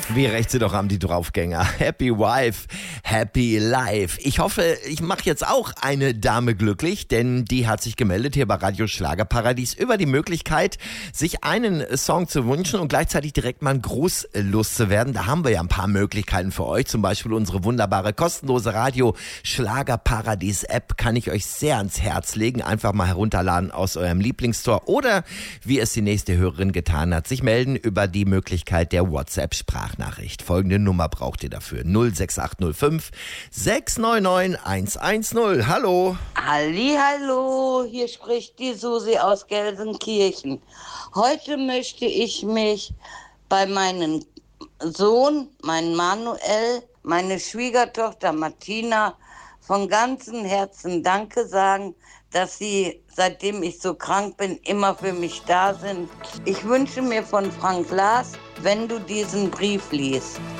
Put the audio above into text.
Wie recht sie doch haben, die Draufgänger. Happy Wife, Happy Life. Ich hoffe, ich mache jetzt auch eine Dame glücklich, denn die hat sich gemeldet hier bei Radio Schlagerparadies über die Möglichkeit, sich einen Song zu wünschen und gleichzeitig direkt mal ein Gruß loszuwerden. Da haben wir ja ein paar Möglichkeiten für euch. Zum Beispiel unsere wunderbare kostenlose Radio Schlagerparadies App kann ich euch sehr ans Herz legen. Einfach mal herunterladen aus eurem Lieblingsstore oder, wie es die nächste Hörerin getan hat, sich melden über die Möglichkeit der WhatsApp-Sprachnachricht. Folgende Nummer braucht ihr dafür. 06805 699 110. Hallo. Hallihallo, hier spricht die Susi aus Gelsenkirchen. Heute möchte ich mich bei meinem Sohn, meinem Manuel, meine Schwiegertochter Martina von ganzem Herzen Danke sagen, dass sie, seitdem ich so krank bin, immer für mich da sind. Ich wünsche mir von Frank Lars, wenn du diesen Brief liest.